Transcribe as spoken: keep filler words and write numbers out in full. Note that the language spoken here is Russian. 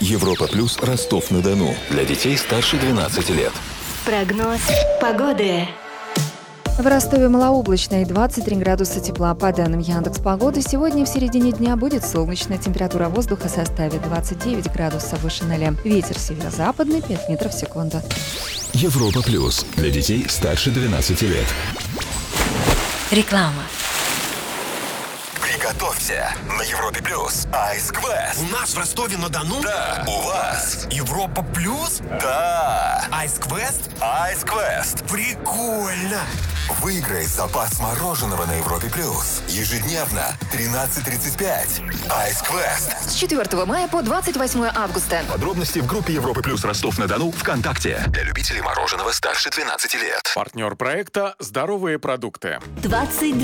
Европа плюс Ростов-на-Дону. Для детей старше двенадцати лет. Прогноз погоды. В Ростове малооблачно и двадцать три градуса тепла. По данным Яндекс.Погоды, сегодня в середине дня будет солнечно. Температура воздуха составит двадцать девять градусов выше ноля. Ветер северо-западный пять метров в секунду. Европа плюс. Для детей старше двенадцати лет. Реклама. Приготовься! На Европе плюс Ice Quest. У нас в Ростове-на-Дону? Да, у вас. Европа плюс? Да. Ice Quest? Ice Quest. Прикольно! Выиграй запас мороженого на Европе плюс. Ежедневно тринадцать тридцать пять. Ice Quest. С четвёртого мая по двадцать восьмое августа. Подробности в группе Европы плюс Ростов-на-Дону ВКонтакте. Для любителей мороженого старше двенадцати лет. Партнер проекта «Здоровые продукты». двадцать